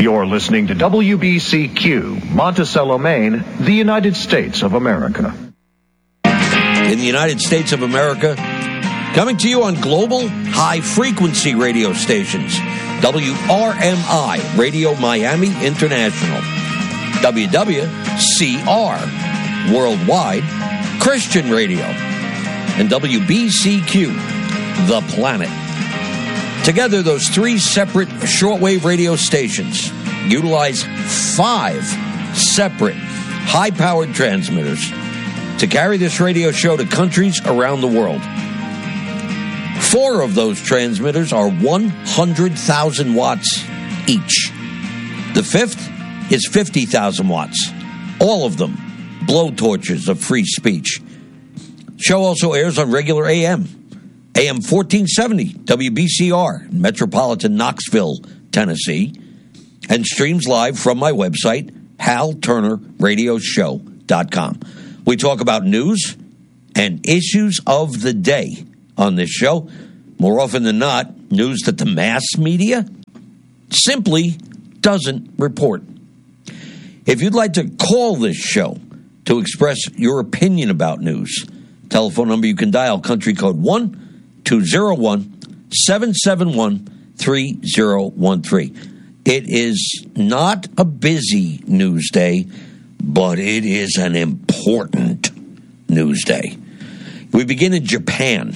You're listening to WBCQ, Monticello, Maine, the United States of America. In the United States of America, coming to you on global high-frequency radio stations, WRMI, Radio Miami International, WWCR, Worldwide, Christian Radio, and WBCQ, The Planet. Together, those three separate shortwave radio stations utilize 5 separate high-powered transmitters to carry this radio show to countries around the world. 4 of those transmitters are 100,000 watts each. The 5th is 50,000 watts. All of them blowtorches of free speech. Show also airs on regular AM 1470 WBCR, Metropolitan Knoxville, Tennessee, and streams live from my website, HalTurnerRadioshow.com. We talk about news and issues of the day on this show. More often than not, news that the mass media simply doesn't report. If you'd like to call this show to express your opinion about news, telephone number you can dial, country code 1-201-771-3013. It is not a busy news day, but it is an important news day. We begin in Japan.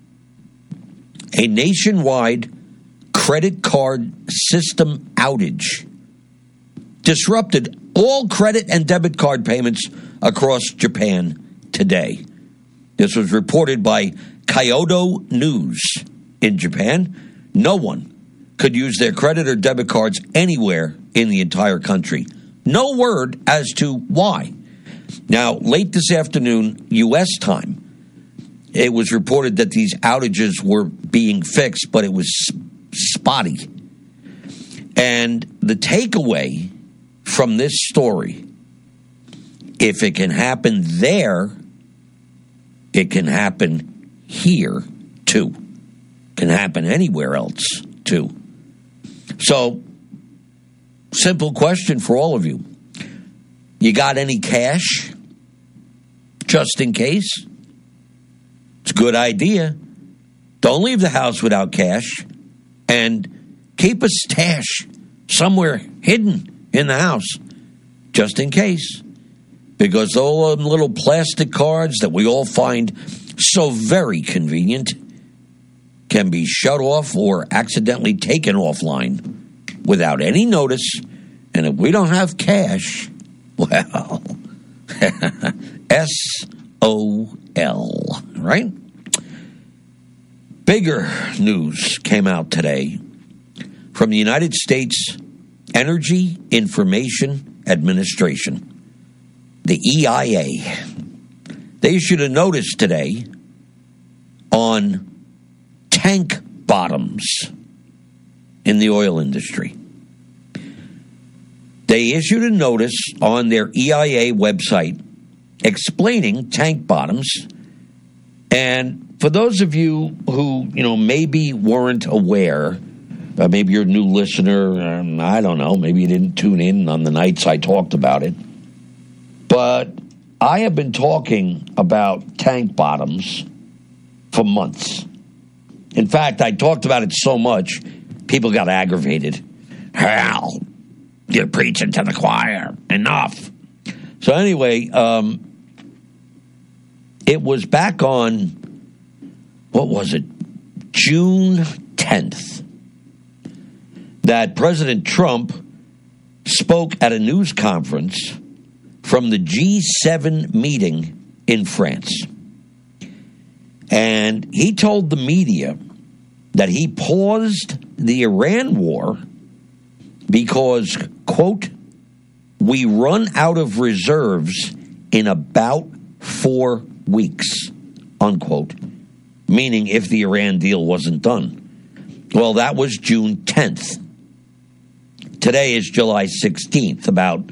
A nationwide credit card system outage disrupted all credit and debit card payments across Japan today. This was reported by Kyodo News in Japan. No one could use their credit or debit cards anywhere in the entire country. No word as to why. Now, late this afternoon, U.S. time, it was reported that these outages were being fixed, but it was spotty. And the takeaway from this story, if it can happen there, it can happen here, too. It can happen anywhere else, too. So, simple question for all of you. You got any cash? Just in case? It's a good idea. Don't leave the house without cash. And keep a stash somewhere hidden in the house, just in case. Because all them little plastic cards that we all find so very convenient can be shut off or accidentally taken offline without any notice. And if we don't have cash, well, S-O-L, right? Bigger news came out today from the United States Energy Information Administration, the EIA. They issued a notice today on tank bottoms in the oil industry. They issued a notice on their EIA website explaining tank bottoms. And for those of you who, maybe weren't aware, maybe you're a new listener, I don't know, maybe you didn't tune in on the nights I talked about it, but I have been talking about tank bottoms for months. In fact, I talked about it so much, people got aggravated. Hal, you're preaching to the choir. Enough. So anyway, it was back on, June 10th, that President Trump spoke at a news conference from the G7 meeting in France. And he told the media that he paused the Iran war because, quote, we run out of reserves in about 4 weeks, unquote, meaning if the Iran deal wasn't done. Well, that was June 10th. Today is July 16th, about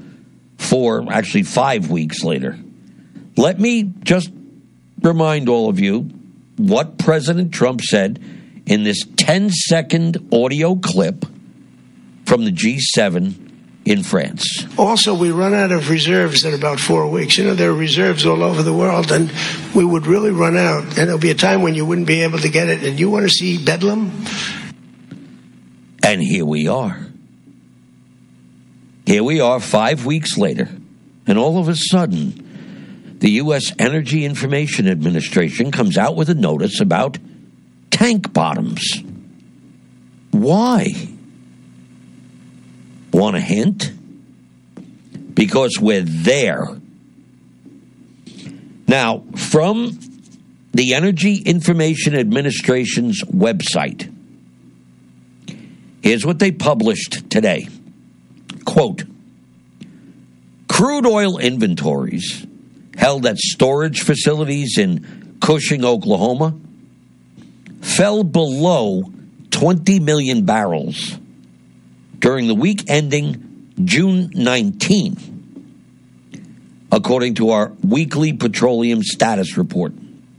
5 weeks later. Let me just remind all of you what President Trump said in this 10-second audio clip from the G7 in France. Also, we run out of reserves in about 4 weeks. You know, there are reserves all over the world, and we would really run out. And there'll be a time when you wouldn't be able to get it. And you want to see bedlam? And here we are. Here we are 5 weeks later, and all of a sudden, the U.S. Energy Information Administration comes out with a notice about tank bottoms. Why? Want a hint? Because we're there. Now, from the Energy Information Administration's website, here's what they published today. Quote, crude oil inventories held at storage facilities in Cushing, Oklahoma, fell below 20 million barrels during the week ending June 19, according to our weekly petroleum status report.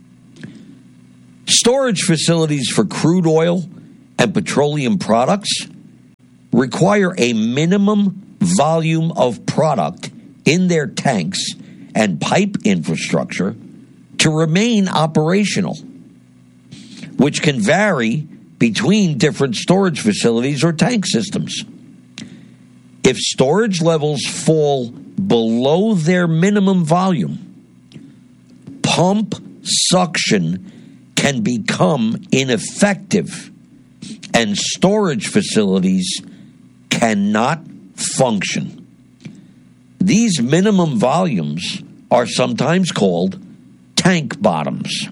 Storage facilities for crude oil and petroleum products require a minimum volume of product in their tanks and pipe infrastructure to remain operational, which can vary between different storage facilities or tank systems. If storage levels fall below their minimum volume, pump suction can become ineffective and storage facilities cannot function. These minimum volumes are sometimes called tank bottoms.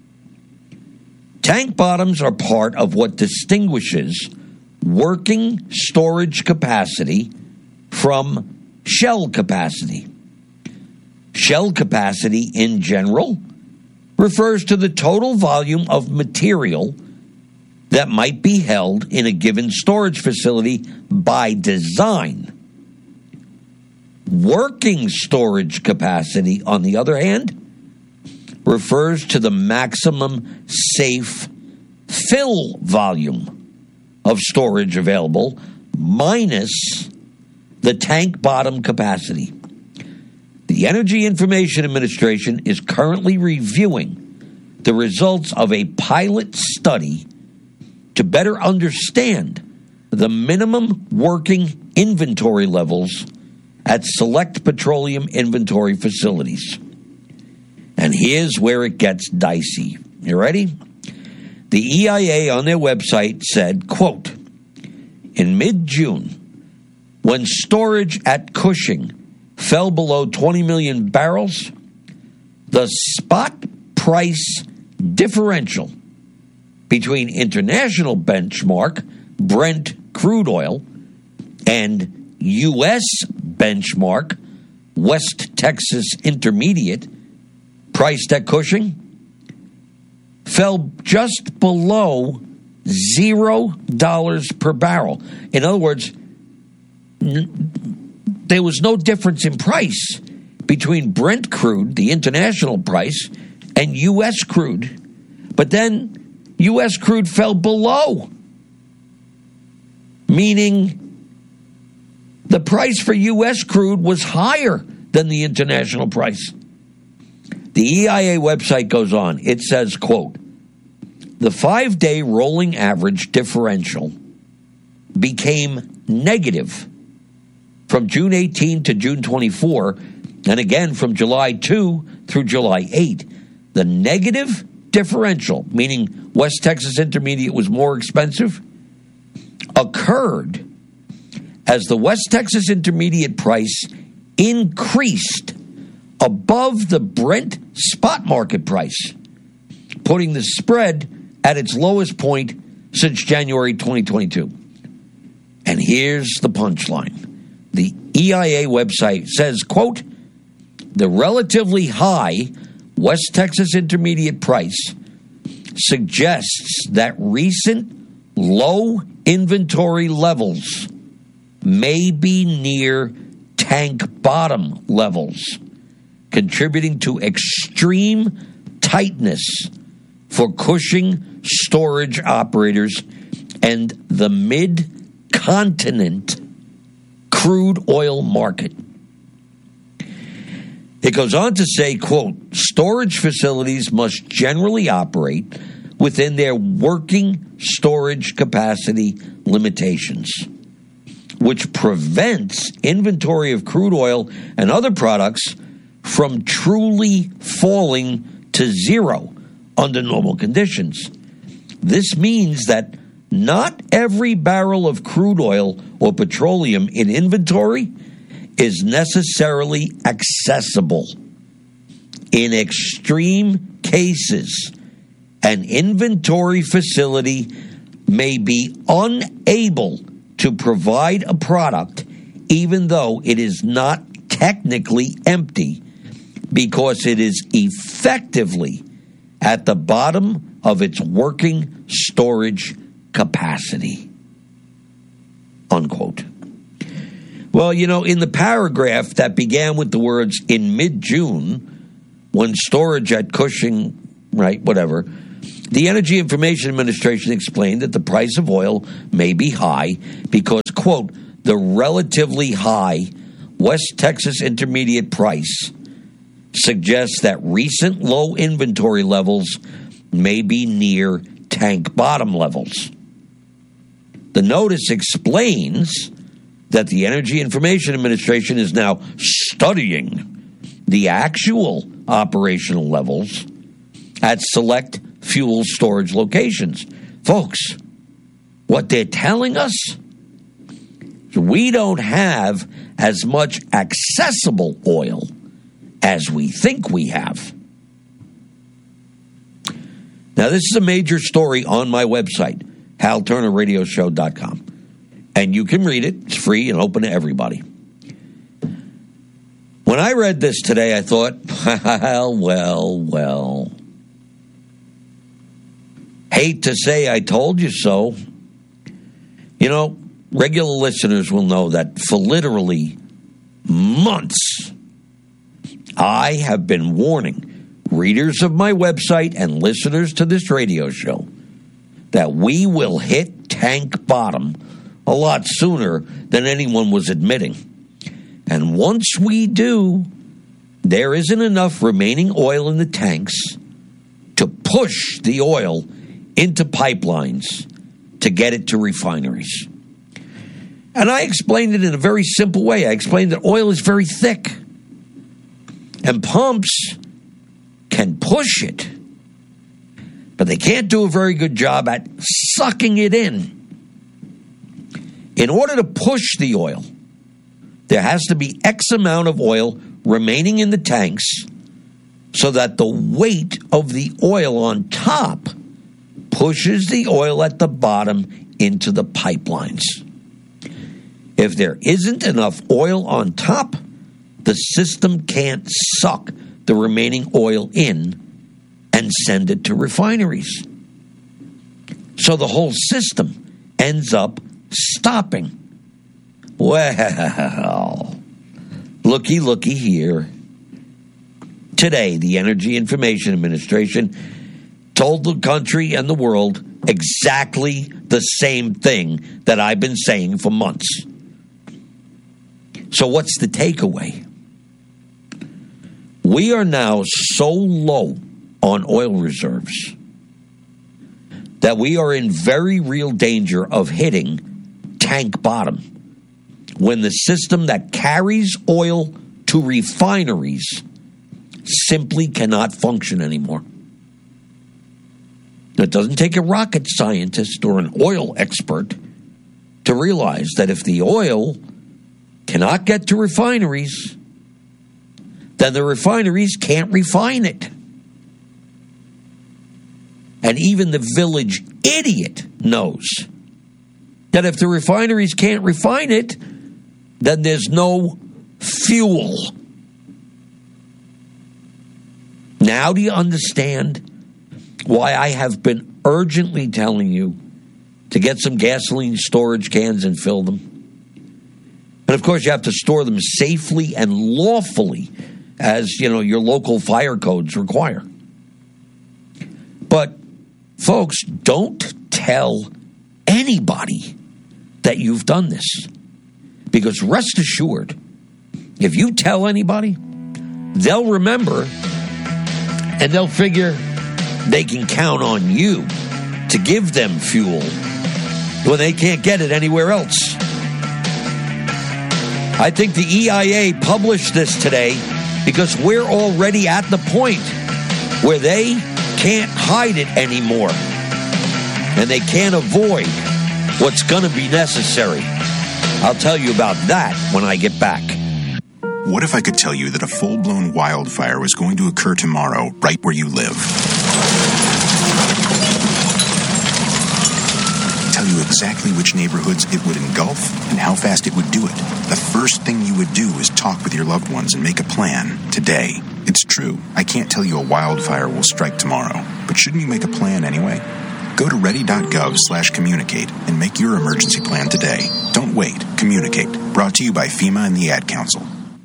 Tank bottoms are part of what distinguishes working storage capacity from shell capacity. Shell capacity, in general, refers to the total volume of material that might be held in a given storage facility by design. Working storage capacity, on the other hand, refers to the maximum safe fill volume of storage available minus the tank bottom capacity. The Energy Information Administration is currently reviewing the results of a pilot study to better understand the minimum working inventory levels at select petroleum inventory facilities. And here's where it gets dicey. You ready? The EIA on their website said, quote, in mid-June, when storage at Cushing fell below 20 million barrels, the spot price differential between international benchmark Brent crude oil and U.S. benchmark West Texas Intermediate priced at Cushing fell just below $0 per barrel. In other words, there was no difference in price between Brent crude, the international price, and U.S. crude. But then U.S. crude fell below, meaning the price for U.S. crude was higher than the international price. The EIA website goes on. It says, quote, the 5-day rolling average differential became negative from June 18 to June 24, and again from July 2 through July 8. The negative differential, meaning West Texas Intermediate was more expensive, occurred as the West Texas Intermediate price increased above the Brent spot market price, putting the spread at its lowest point since January 2022. And here's the punchline. The EIA website says, quote, the relatively high West Texas Intermediate price suggests that recent low inventory levels may be near tank bottom levels, contributing to extreme tightness for Cushing storage operators and the mid continent crude oil market. It goes on to say, quote, storage facilities must generally operate within their working storage capacity limitations, which prevents inventory of crude oil and other products from truly falling to zero under normal conditions. This means that not every barrel of crude oil or petroleum in inventory is necessarily accessible. In extreme cases, an inventory facility may be unable to provide a product even though it is not technically empty because it is effectively at the bottom of its working storage capacity. Unquote. Well, you know, in the paragraph that began with the words, in mid-June, when storage at Cushing, right, whatever, the Energy Information Administration explained that the price of oil may be high because, quote, the relatively high West Texas Intermediate price suggests that recent low inventory levels may be near tank bottom levels. The notice explains that the Energy Information Administration is now studying the actual operational levels at select fuel storage locations. Folks, what they're telling us, we don't have as much accessible oil as we think we have. Now, this is a major story on my website, HalTurnerRadioShow.com. And you can read it. It's free and open to everybody. When I read this today, I thought, well. Hate to say I told you so. You know, regular listeners will know that for literally months, I have been warning readers of my website and listeners to this radio show that we will hit tank bottom a lot sooner than anyone was admitting. And once we do, there isn't enough remaining oil in the tanks to push the oil into pipelines to get it to refineries. And I explained it in a very simple way. I explained that oil is very thick, and pumps can push it, but they can't do a very good job at sucking it in. In order to push the oil, there has to be X amount of oil remaining in the tanks so that the weight of the oil on top pushes the oil at the bottom into the pipelines. If there isn't enough oil on top, the system can't suck the remaining oil in and send it to refineries. So the whole system ends up stopping. Well, looky here. Today, the Energy Information Administration told the country and the world exactly the same thing that I've been saying for months. So what's the takeaway? We are now so low on oil reserves that we are in very real danger of hitting tank bottom when the system that carries oil to refineries simply cannot function anymore. It doesn't take a rocket scientist or an oil expert to realize that if the oil cannot get to refineries, then the refineries can't refine it. And even the village idiot knows that if the refineries can't refine it, then there's no fuel. Now do you understand why I have been urgently telling you to get some gasoline storage cans and fill them? And of course, you have to store them safely and lawfully, as you know, your local fire codes require. But folks, don't tell anybody that you've done this. Because rest assured, if you tell anybody, they'll remember and they'll figure they can count on you to give them fuel when they can't get it anywhere else. I think the EIA published this today because we're already at the point where they can't hide it anymore. And they can't avoid what's going to be necessary. I'll tell you about that when I get back. What if I could tell you that a full-blown wildfire was going to occur tomorrow right where you live? Tell you exactly which neighborhoods it would engulf and how fast it would do it. The first thing you would do is talk with your loved ones and make a plan today. It's true, I can't tell you a wildfire will strike tomorrow, but shouldn't you make a plan anyway? Go to ready.gov/communicate and make your emergency plan today. Don't wait. Communicate. Brought to you by FEMA and the Ad Council.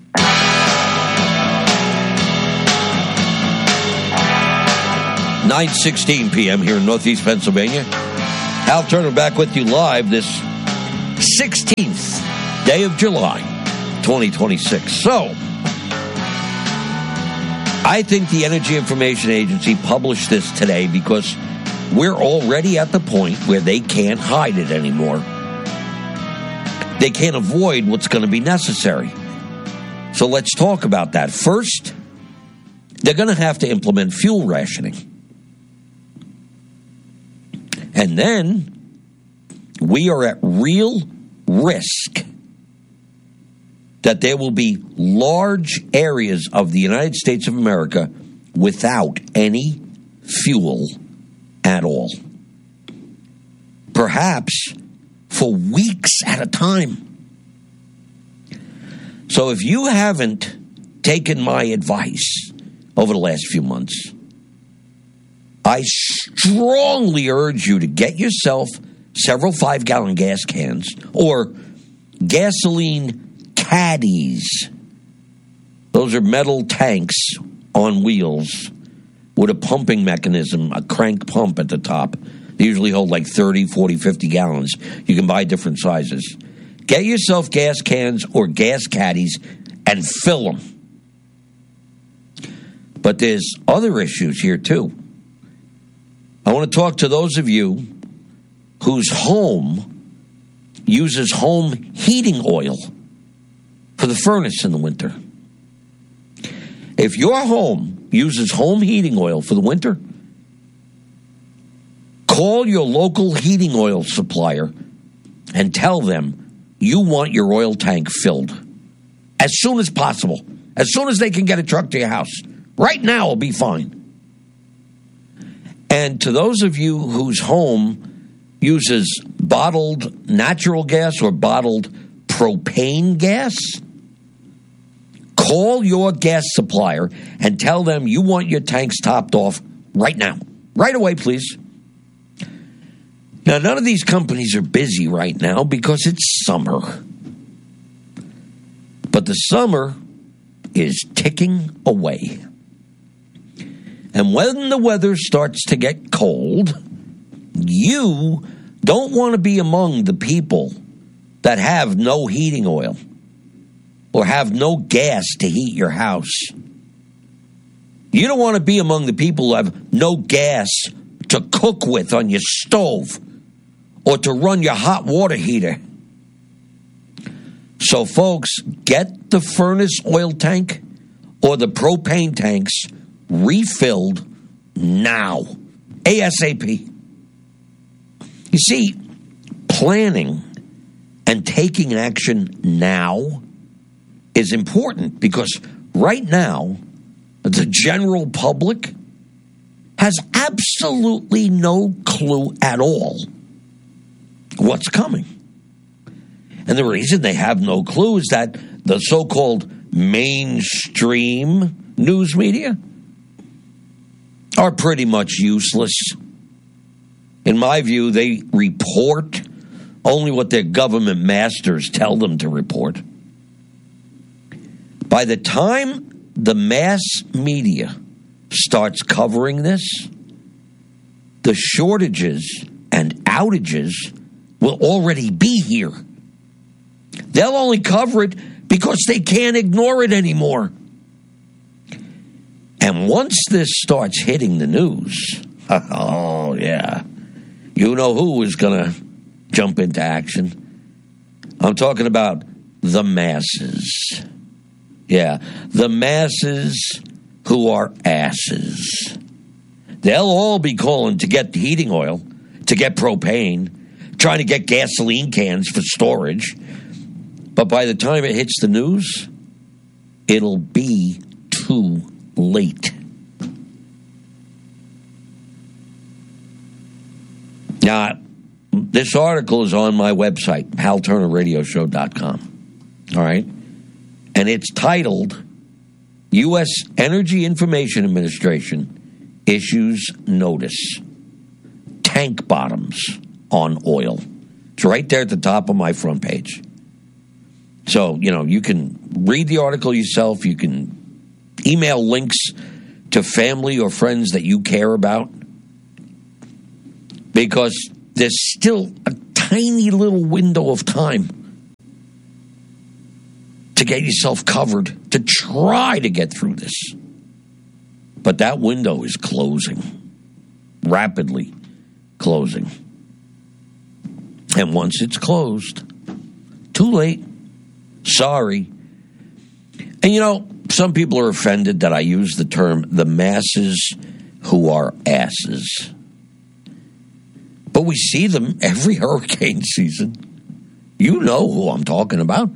9:16 p.m. here in Northeast Pennsylvania. Al Turner back with you live this 16th day of July, 2026. So, I think the Energy Information Agency published this today because we're already at the point where they can't hide it anymore. They can't avoid what's going to be necessary. So let's talk about that. First, they're going to have to implement fuel rationing. And then we are at real risk that there will be large areas of the United States of America without any fuel at all. Perhaps for weeks at a time. So if you haven't taken my advice over the last few months, I strongly urge you to get yourself several 5-gallon gas cans or gasoline caddies. Those are metal tanks on wheels with a pumping mechanism, a crank pump at the top. They usually hold like 30, 40, 50 gallons. You can buy different sizes. Get yourself gas cans or gas caddies and fill them. But there's other issues here too. I want to talk to those of you whose home uses home heating oil for the furnace in the winter. If your home uses home heating oil for the winter, call your local heating oil supplier and tell them you want your oil tank filled as soon as possible, as soon as they can get a truck to your house. Right now will be fine. And to those of you whose home uses bottled natural gas or bottled propane gas, call your gas supplier and tell them you want your tanks topped off right now. Right away, please. Now, none of these companies are busy right now because it's summer. But the summer is ticking away. And when the weather starts to get cold, you don't want to be among the people that have no heating oil or have no gas to heat your house. You don't want to be among the people who have no gas to cook with on your stove or to run your hot water heater. So, folks, get the furnace oil tank or the propane tanks refilled now, ASAP. You see, planning and taking action now is important because right now, the general public has absolutely no clue at all what's coming. And the reason they have no clue is that the so-called mainstream news media are pretty much useless. In my view, they report only what their government masters tell them to report. By the time the mass media starts covering this, the shortages and outages will already be here. They'll only cover it because they can't ignore it anymore. And once this starts hitting the news, oh, yeah, you know who is going to jump into action. I'm talking about the masses. Yeah, the masses who are asses. They'll all be calling to get heating oil, to get propane, trying to get gasoline cans for storage. But by the time it hits the news, it'll be too late. Now, this article is on my website, HalTurnerRadioShow.com. All right? And it's titled, U.S. Energy Information Administration Issues Notice. Tank bottoms on oil. It's right there at the top of my front page. So, you can read the article yourself. You can email links to family or friends that you care about. Because there's still a tiny little window of time to get yourself covered, to try to get through this. But that window is closing, rapidly closing. And once it's closed, too late. Sorry. And some people are offended that I use the term the masses who are asses. But we see them every hurricane season. You know who I'm talking about.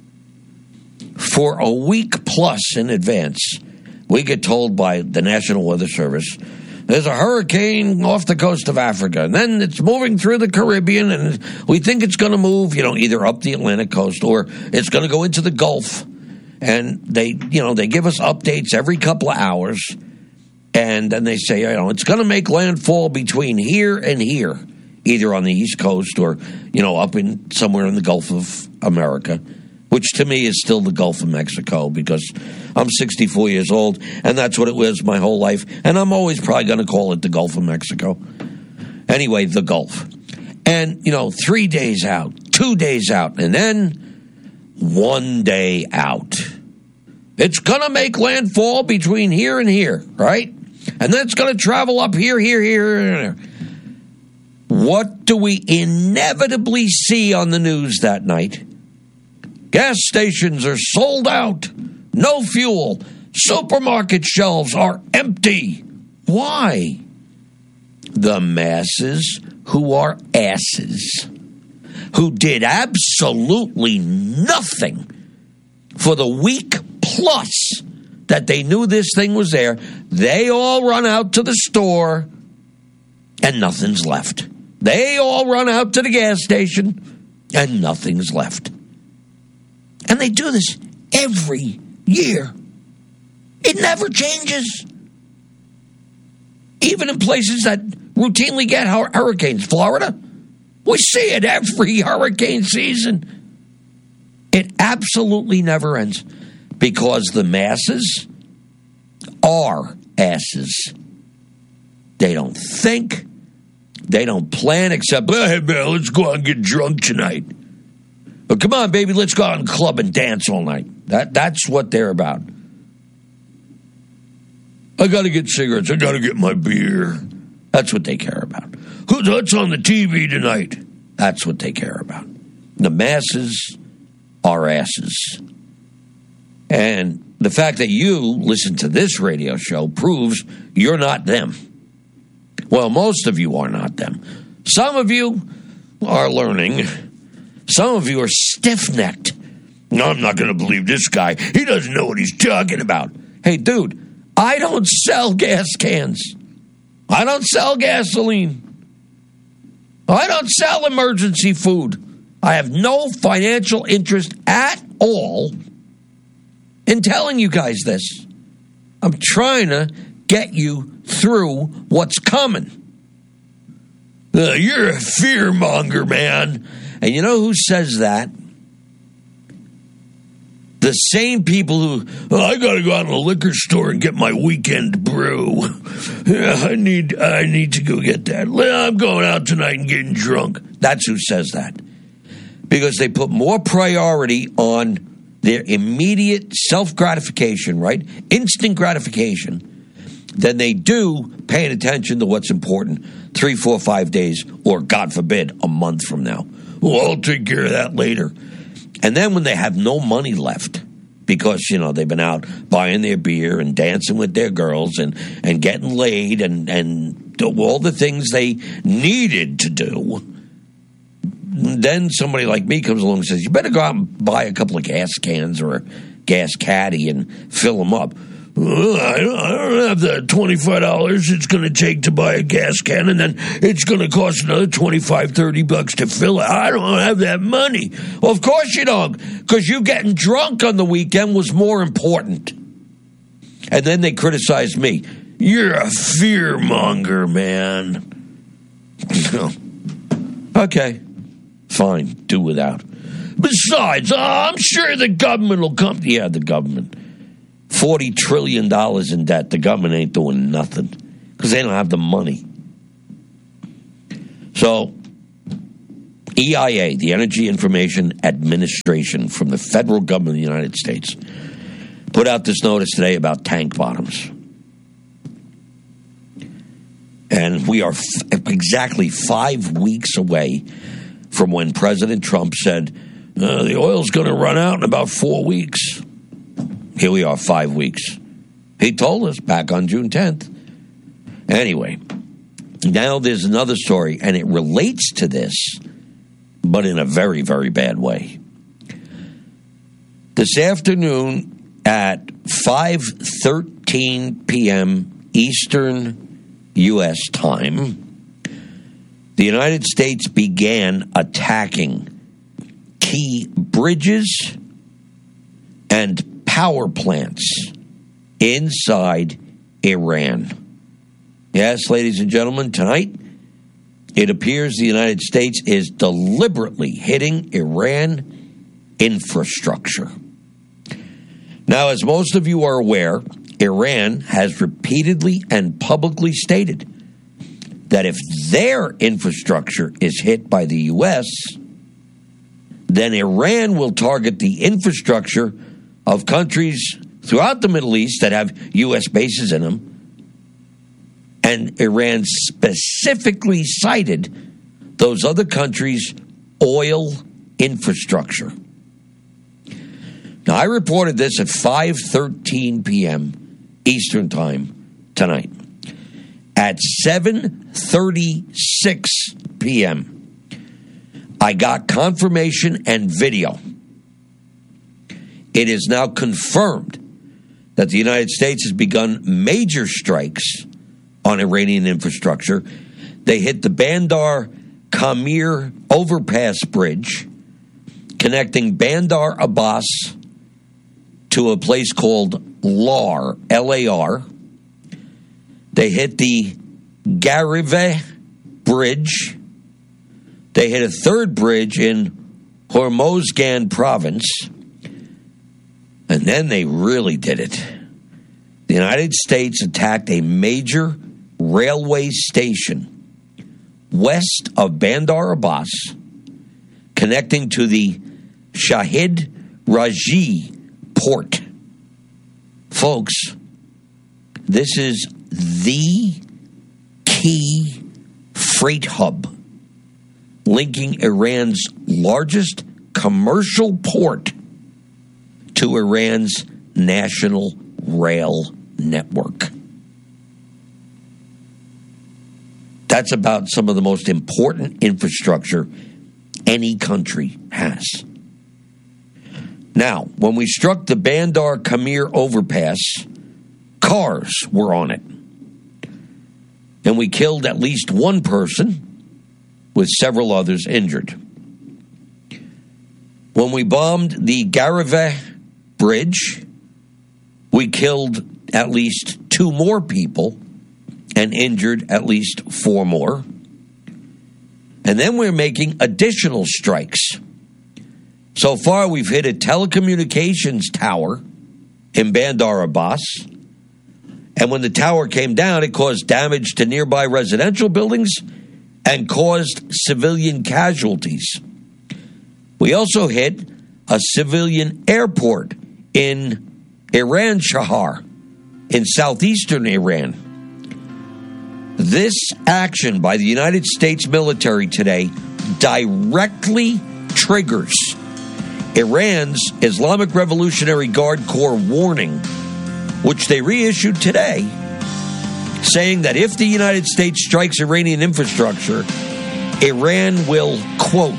For a week plus in advance, we get told by the National Weather Service, there's a hurricane off the coast of Africa, and then it's moving through the Caribbean, and we think it's going to move, either up the Atlantic coast or it's going to go into the Gulf. And they give us updates every couple of hours, and then they say, it's going to make landfall between here and here, either on the East Coast or, up in somewhere in the Gulf of America, which to me is still the Gulf of Mexico because I'm 64 years old, and that's what it was my whole life, and I'm always probably going to call it the Gulf of Mexico. Anyway, the Gulf. And, 3 days out, 2 days out, and then 1 day out. It's going to make landfall between here and here, right? And then it's going to travel up here, here, here. What do we inevitably see on the news that night? Gas stations are sold out. No fuel. Supermarket shelves are empty. Why? The masses who are asses, who did absolutely nothing for the week plus that they knew this thing was there, they all run out to the store and nothing's left. They all run out to the gas station and nothing's left. And they do this every year. It never changes. Even in places that routinely get hurricanes. Florida, we see it every hurricane season. It absolutely never ends because the masses are asses. They don't think. They don't plan except, hey, man, let's go out and get drunk tonight. But come on, baby, let's go out and club and dance all night. That's what they're about. I got to get cigarettes. I got to get my beer. That's what they care about. What's on the TV tonight? That's what they care about. The masses are asses. And the fact that you listen to this radio show proves you're not them. Well, most of you are not them. Some of you are learning. Some of you are stiff-necked. No, I'm not going to believe this guy. He doesn't know what he's talking about. Hey, dude, I don't sell gas cans. I don't sell gasoline. I don't sell emergency food. I have no financial interest at all in telling you guys this. I'm trying to get you through what's coming. You're a fearmonger, man. And you know who says that? The same people who, I got to go out to the liquor store and get my weekend brew. Yeah, I need to go get that. I'm going out tonight and getting drunk. That's who says that. Because they put more priority on their immediate self-gratification, right? Instant gratification, than they do paying attention to what's important 3, 4, 5 days, or God forbid, a month from now. Well, I'll take care of that later. And then when they have no money left, because, they've been out buying their beer and dancing with their girls and getting laid and all the things they needed to do, then somebody like me comes along and says, you better go out and buy a couple of gas cans or a gas caddy and fill them up. I don't have the $25 it's going to take to buy a gas can, and then it's going to cost another $25, $30 to fill it. I don't have that money. Well, of course you don't, because you getting drunk on the weekend was more important. And then they criticize me. You're a fear monger, man. Okay, fine, do without. Besides, I'm sure the government will come. Yeah, the government. $40 trillion in debt. The government ain't doing nothing because they don't have the money. So, EIA, the Energy Information Administration from the federal government of the United States, put out this notice today about tank bottoms. And we are exactly 5 weeks away from when President Trump said, the oil's going to run out in about 4 weeks. Here we are, 5 weeks. He told us back on June 10th. Anyway, now there's another story, and it relates to this, but in a very, very bad way. This afternoon at 5:13 p.m. Eastern U.S. time, the United States began attacking key bridges and power plants inside Iran. Yes, ladies and gentlemen, tonight it appears the United States is deliberately hitting Iran infrastructure. Now, as most of you are aware, Iran has repeatedly and publicly stated that if their infrastructure is hit by the U.S., then Iran will target the infrastructure of countries throughout the Middle East that have U.S. bases in them. And Iran specifically cited those other countries' oil infrastructure. Now, I reported this at 5:13 p.m. Eastern Time tonight. At 7:36 p.m., I got confirmation and video. It is now confirmed that the United States has begun major strikes on Iranian infrastructure. They hit the Bandar Kamir Overpass Bridge, connecting Bandar Abbas to a place called LAR, L-A-R. They hit the Gariveh Bridge. They hit a third bridge in Hormozgan province. And then they really did it. The United States attacked a major railway station west of Bandar Abbas, connecting to the Shahid Raji port. Folks, this is the key freight hub linking Iran's largest commercial port to Iran's national rail network. That's about some of the most important infrastructure any country has. Now, when we struck the Bandar Kamir overpass, cars were on it. And we killed at least one person, with several others injured. When we bombed the Gariveh Bridge, we killed at least 2 more people and injured at least 4 more. And then we're making additional strikes So far, we've hit a telecommunications tower in Bandar Abbas. And when the tower came down, it caused damage to nearby residential buildings and caused civilian casualties. We also hit a civilian airport in Iran Shahar, in southeastern Iran. This action by the United States military today directly triggers Iran's Islamic Revolutionary Guard Corps warning, which they reissued today, saying that if the United States strikes Iranian infrastructure, Iran will, quote,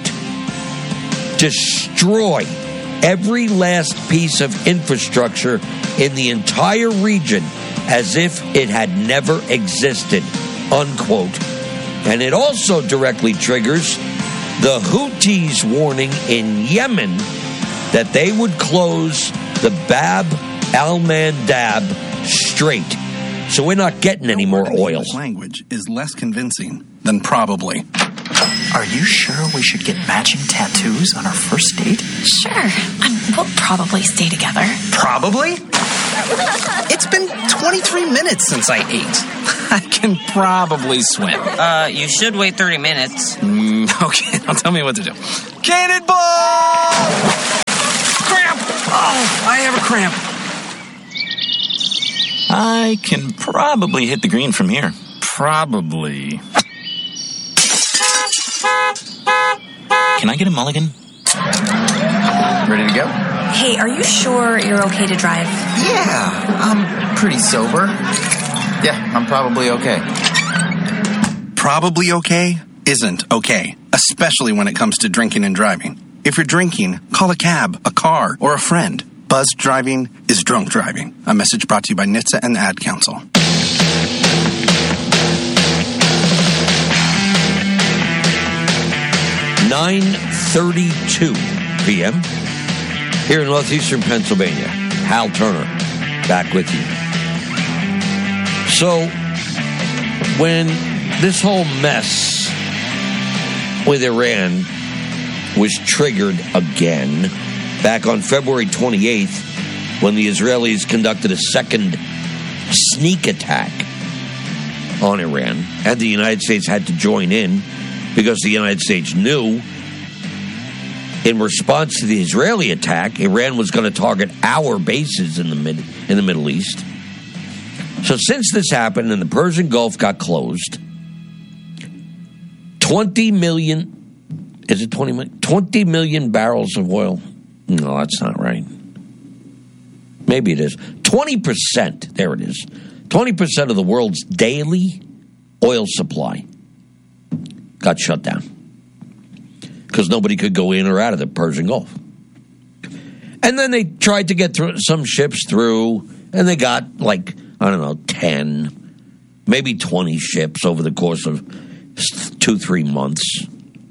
destroy every last piece of infrastructure in the entire region as if it had never existed, unquote. And it also directly triggers the Houthis' warning in Yemen that they would close the Bab al-Mandab Strait. So we're not getting any more oil. Language is less convincing than probably. Are you sure we should get matching tattoos on our first date? Sure. We'll probably stay together. Probably? It's been 23 minutes since I ate. I can probably swim. You should wait 30 minutes. Okay, now tell me what to do. Cannonball! Cramp! Oh, I have a cramp. I can probably hit the green from here. Probably. Can I get a mulligan? Ready to go? Hey, are you sure you're okay to drive? Yeah, I'm pretty sober. Yeah, I'm probably okay. Probably okay isn't okay, especially when it comes to drinking and driving. If you're drinking, call a cab, a car, or a friend. Buzzed driving is drunk driving. A message brought to you by NHTSA and the Ad Council. (9:32 p.m. here in northeastern Pennsylvania. Hal Turner back with you. So when this whole mess with Iran was triggered again back on February 28th, when the Israelis conducted a second sneak attack on Iran, and the United States had to join in because the United States knew in response to the Israeli attack, Iran was going to target our bases in the Middle East. So since this happened and the Persian Gulf got closed, 20 million barrels of oil? No, that's not right. Maybe it is. 20%, there it is. 20% of the world's daily oil supply got shut down because nobody could go in or out of the Persian Gulf. And then they tried to get some ships through, and they got 10, maybe 20 ships over the course of 2-3 months.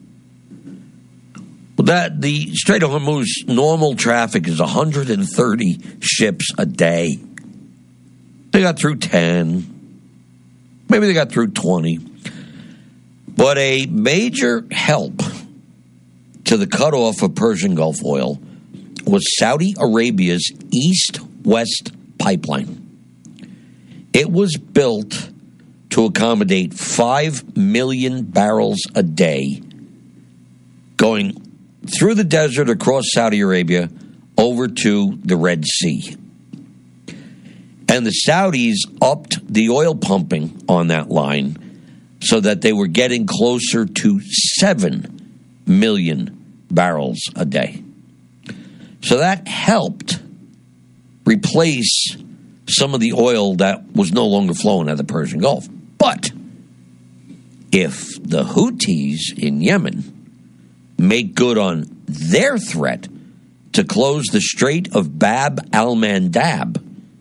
The Strait of Hormuz normal traffic is 130 ships a day. They got through 10. Maybe they got through 20. But a major help to the cutoff of Persian Gulf oil was Saudi Arabia's East-West pipeline. It was built to accommodate 5 million barrels a day going through the desert across Saudi Arabia over to the Red Sea. And the Saudis upped the oil pumping on that line so that they were getting closer to 7 million barrels a day. So that helped replace some of the oil that was no longer flowing out of the Persian Gulf. But if the Houthis in Yemen make good on their threat to close the Strait of Bab al-Mandab,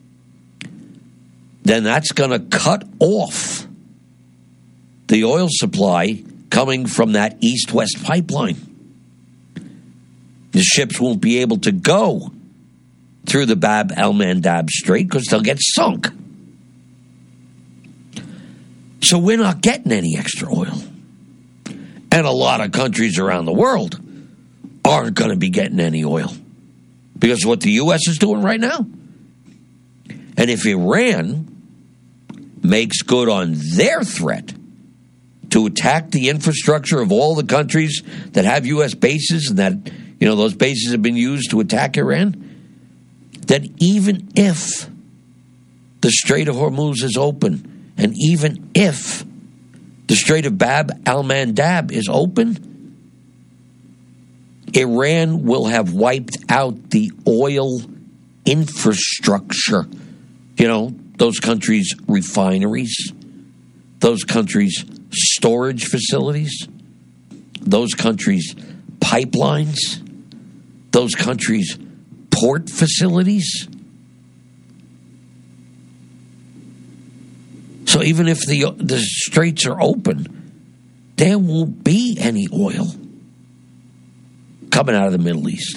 then that's going to cut off the oil supply coming from that east-west pipeline. The ships won't be able to go through the Bab al-Mandab Strait because they'll get sunk. So we're not getting any extra oil. And a lot of countries around the world aren't going to be getting any oil because of what the U.S. is doing right now. And if Iran makes good on their threat to attack the infrastructure of all the countries that have U.S. bases and that, those bases have been used to attack Iran, that even if the Strait of Hormuz is open and even if the Strait of Bab al-Mandab is open, Iran will have wiped out the oil infrastructure. Those countries' refineries, those countries' storage facilities, those countries' pipelines, those countries' port facilities. So even if the straits are open, there won't be any oil coming out of the Middle East.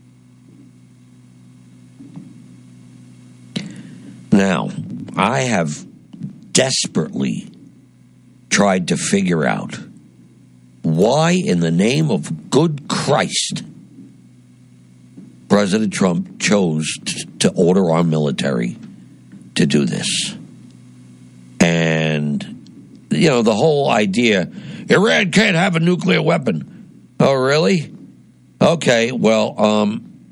Now, I have desperately tried to figure out why, in the name of good Christ, President Trump chose to order our military to do this. And, the whole idea, Iran can't have a nuclear weapon. Oh, really? Okay, well,